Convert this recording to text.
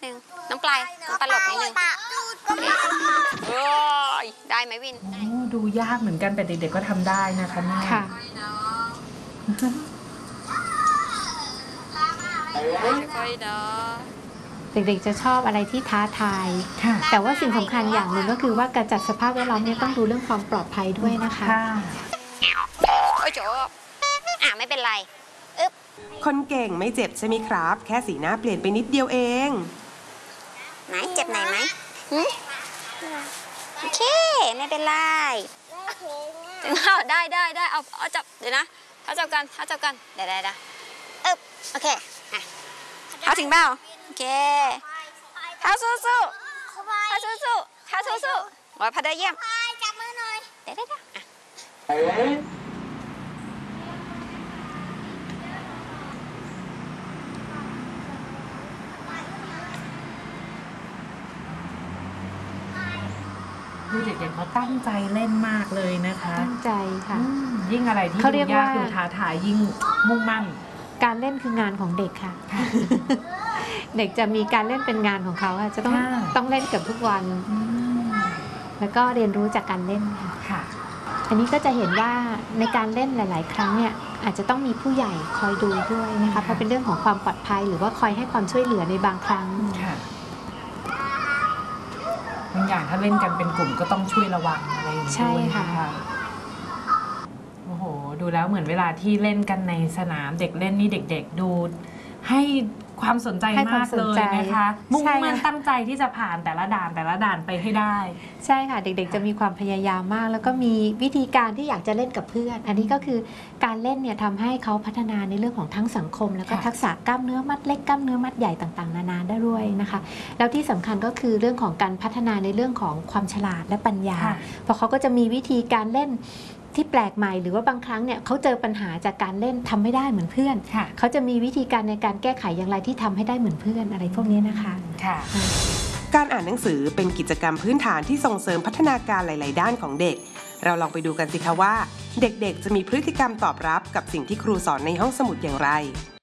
นึงน้องปลายหลบนิดนึงโอ้ยได้ไหมวินดูยากเหมือนกันแต่เด็กๆก็ทำได้นะคะเนี่ยค่ะค่อยๆเนาะเด็กๆจะชอบอะไรที่ท้าทายแต่ว่าสิ่งสำคัญอย่างหนึ่งก็คือว่าการจัดสภาพแวดล้อมเนี่ยต้องดูเรื่องความปลอดภัยด้วยนะคะโอ้ยโจไม่เป็นไรคนเก่งไม่เจ็บใช่ไหมครับแค่สีหน้าเปลี่ยนไปนิดเดียวเองไหนเจ็บไหนไหมโอเคไม่เป็นไรได้เอาจับเดี๋ยวนะเขาจับกันได้โอเคเขาถึงเปล่าโอเคเขาสู้โอ้ยพัดได้เยี่ยมจับมือหน่อยเดี๋ยวดูเด็กๆเขาตั้งใจเล่นมากเลยนะคะตั้งใจค่ะยิ่งอะไรที่ดูยากดูท้าทายยิ่งมุ่งมั่นการเล่นคืองานของเด็กค่ะเด็กจะมีการเล่นเป็นงานของเขาจะต้องเล่นเกือบทุกวันแล้วก็เรียนรู้จากการเล่นค่ะอันนี้ก็จะเห็นว่าในการเล่นหลายๆครั้งเนี่ยอาจจะต้องมีผู้ใหญ่คอยดูด้วยนะคะเพราะเป็นเรื่องของความปลอดภัยหรือว่าคอยให้ความช่วยเหลือในบางครั้งบางอย่างถ้าเล่นกันเป็นกลุ่มก็ต้องช่วยระวังอะไรอย่างนี้ด้วยค่ะโอ้โหดูแล้วเหมือนเวลาที่เล่นกันในสนามเด็กเล่นนี่เด็กๆดูให้ความสนใจมากเลยนะคะมุ่งมั่นตั้งใจที่จะผ่านแต่ละด่านไปให้ได้ใช่ค่ะเด็กๆจะมีความพยายามมากแล้วก็มีวิธีการที่อยากจะเล่นกับเพื่อนอันนี้ก็คือการเล่นเนี่ยทำให้เขาพัฒนาในเรื่องของทั้งสังคมแล้วก็ทักษะกล้ามเนื้อมัดเล็กกล้ามเนื้อมัดใหญ่ต่างๆนานาได้ด้วยนะคะแล้วที่สำคัญก็คือเรื่องของการพัฒนาในเรื่องของความฉลาดและปัญญาเพราะเขาก็จะมีวิธีการเล่นที่แปลกใหม่หรือว่าบางครั้งเนี่ยเขาเจอปัญหาจากการเล่นทำไม่ได้เหมือนเพื่อนเขาจะมีวิธีการในการแก้ไขอย่างไรที่ทำให้ได้เหมือนเพื่อนอะไรพวกนี้นะคะการอ่านหนังสือเป็นกิจกรรมพื้นฐานที่ส่งเสริมพัฒนาการหลายๆด้านของเด็กเราลองไปดูกันสิคะว่าเด็กๆจะมีพฤติกรรมตอบรับกับสิ่งที่ครูสอนในห้องสมุดอย่างไร